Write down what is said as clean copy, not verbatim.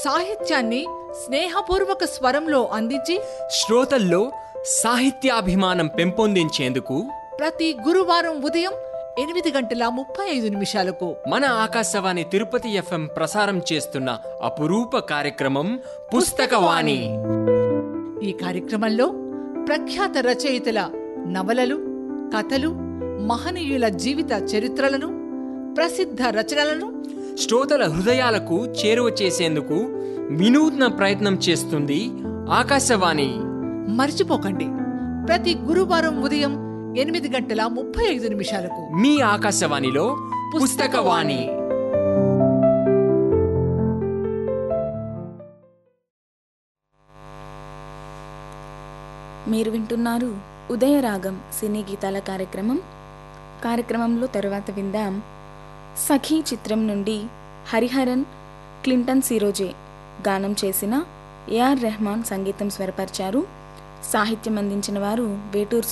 సాహిత్యాన్ని స్నేహపూర్వక స్వరంలో అందించి శ్రోతల్లో సాహిత్యాభిమానం పెంపొందించేందుకు ప్రతి గురువారం ఉదయం 8:35 మన ఆకాశవాణి తిరుపతి FM ప్రసారం చేస్తున్న అపురూప కార్యక్రమం పుస్తకవాణి. ఈ కార్యక్రమంలో ప్రఖ్యాత రచయితల నవలలు, కథలు, మహనీయుల జీవిత చరిత్రలను, ప్రసిద్ధ రచనలను శ్రోతల హృదయాలకు చేరువ చేసేందుకు వినూత్న ప్రయత్నం చేస్తుంది ఆకాశవాణి. మర్చిపోకండి, ప్రతి గురువారం ఉదయం 8:35 మీ ఆకాశవాణిలో పుస్తకవాణి. మీరు వింటున్నారు ఉదయరాగం సినీ గీతాల కార్యక్రమంలో తరువాత విందాం సఖీ చిత్రం నుండి హరిహరన్, క్లింటన్ సిరోజే గానం చేసిన AR రెహమాన్ సంగీతం స్వరపరిచారు. సాహిత్యం అందించిన వారు వేటూరు